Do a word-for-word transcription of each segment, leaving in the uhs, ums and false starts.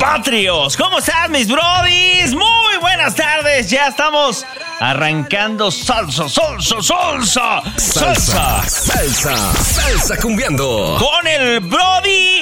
Patrios. ¿Cómo están, mis brodis? Muy buenas tardes. Ya estamos arrancando salsa, salsa, salsa, salsa, salsa, salsa cumbiando. Con el Brody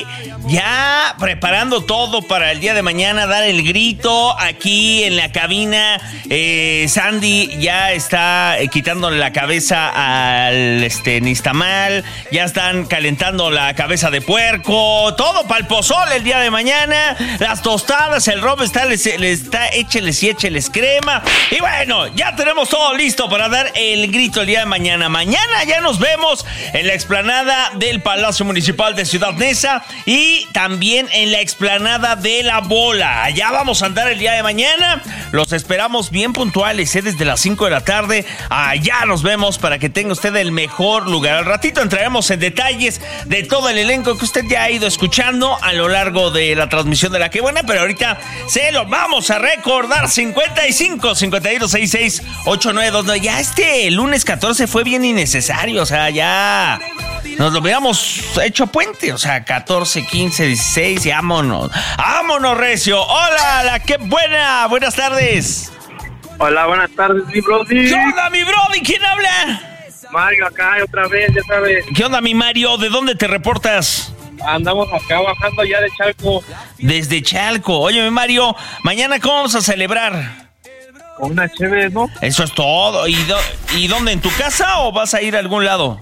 ya preparando todo para el día de mañana, dar el grito aquí en la cabina. Eh, Sandy ya está eh, quitándole la cabeza al este, Nistamal. Ya están calentando la cabeza de puerco. Todo para el pozole el día de mañana. Las tostadas, el Rob está, les, les está, écheles y écheles crema. Y bueno, ya tenemos todo listo para dar el grito el día de mañana. Mañana ya nos vemos en la explanada del Palacio Municipal de Ciudad Neza y también en la explanada de La Bola. Allá vamos a andar el día de mañana. Los esperamos bien puntuales, ¿eh? Desde las cinco de la tarde. Allá nos vemos para que tenga usted el mejor lugar. Al ratito entraremos en detalles de todo el elenco que usted ya ha ido escuchando a lo largo de la transmisión de La Que Buena, pero ahorita se lo vamos a recordar. cincuenta y cinco, cincuenta y dos, sesenta y seis, ochenta y nueve veintinueve. Ya este lunes catorce fue bien innecesario, o sea, ya nos lo hubiéramos hecho puente, o sea, catorce, quince, dieciséis y vámonos. ¡Vámonos, recio! ¡Hola, La Que Buena! Buenas tardes. Hola, buenas tardes, mi brody. ¿Qué onda, mi brody? ¿Quién habla? Mario, acá otra vez, ya sabes. ¿Qué onda, mi Mario? ¿De dónde te reportas? Andamos acá bajando ya de Chalco. Desde Chalco. Oye, mi Mario, mañana ¿cómo vamos a celebrar? Con una chévere, ¿no? Eso es todo. ¿Y, do- ¿Y dónde? ¿En tu casa o vas a ir a algún lado?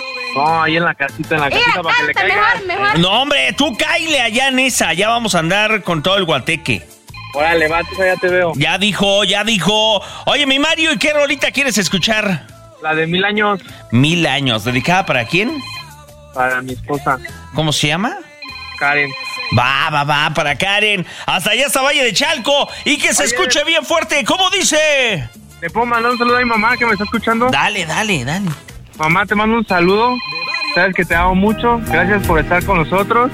No, ahí en la casita, en la casita, para que le caiga. Mejor, mejor. No, hombre, tú cáile allá en esa. Ya vamos a andar con todo el guateque. Órale, va, tú ya te veo. Ya dijo, ya dijo. Oye, mi Mario, ¿y qué rolita quieres escuchar? La de mil años. Mil años. ¿Dedicada para quién? Para mi esposa, ¿Cómo se llama? Karen. Va, va, va, para Karen. Hasta allá hasta Valle de Chalco. Y que se Oye, escuche bien fuerte. ¿Cómo dice? ¿Le puedo mandar un saludo a mi mamá que me está escuchando? Dale, dale, dale. Mamá, te mando un saludo. Sabes que te amo mucho. Gracias por estar con nosotros.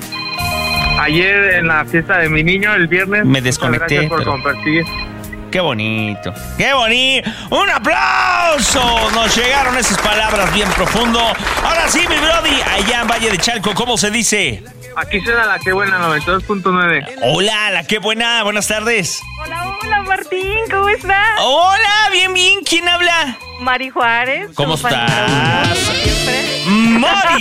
Ayer en la fiesta de mi niño, el viernes. Me desconecté, Gracias por pero- compartir. Qué bonito, qué bonito. ¡Un aplauso! Nos llegaron esas palabras bien profundo. Ahora sí, mi brody, allá en Valle de Chalco, ¿cómo se dice? Aquí suena La Que Buena, noventa y dos punto nueve. Hola, La Que Buena, buenas tardes. Hola, hola, Martín, ¿cómo estás? Hola, bien, bien, ¿quién habla? Mari Juárez. ¿Cómo tu fan número uno, estás? como siempre. Mari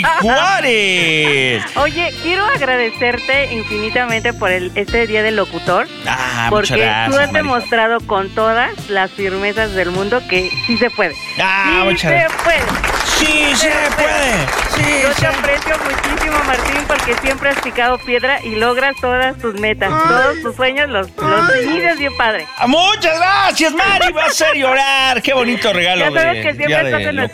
Juárez. Oye, quiero agradecerte infinitamente por el, este día del locutor. Ah, porque muchas gracias, tú has Mari. demostrado con todas las firmezas del mundo que sí se puede. Ah, sí muchas se gracias. puede. Sí, se puede. Sí, Yo sí. te aprecio muchísimo, Martín, porque siempre has picado piedra y logras todas tus metas. Todos tus sueños los, los vives bien padre. Muchas gracias, Mari. Va a hacer llorar. Qué bonito regalo. Ya sabes de que siempre día estás de en nuestra